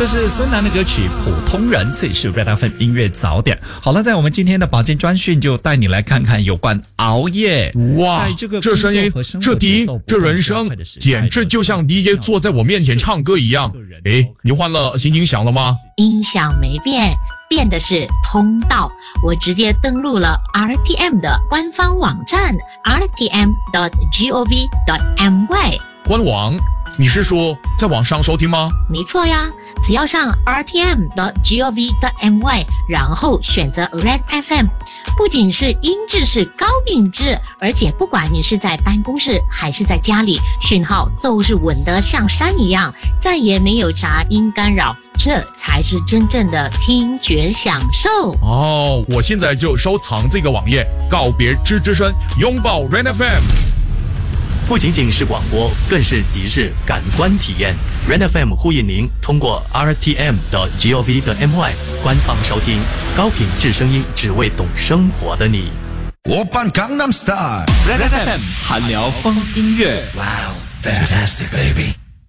这是孙楠的歌曲《普通人》，这里是 Red FM 音乐早点。好了，在我们今天的保健专讯就带你来看看有关熬夜。 哇，这声音，这低，这人声，简直就像 DJ 坐在我面前唱歌一样。诶，你换了新音响了吗？ 音响没变，变的是通道。我直接登录了 RTM 的官方网站 rtm.gov.my 官网。你是说在网上收听吗？ 没错呀，只要上 rtm.gov.my 然后选择 Red FM， 不仅是音质是高品质，而且不管你是在办公室还是在家里，讯号都是稳得像山一样，再也没有杂音干扰，这才是真正的听觉享受。 哦，我现在就收藏这个网页，告别吱吱声，拥抱 Red FM。 不仅仅是广播，更是即日感官体验。Red FM 呼应您通过 rtm.gov.my 官方收听高品质声音，只为懂生活的你。 오빤 강남스타일 Red FM 韩聊风音乐。 Wow, fantastic baby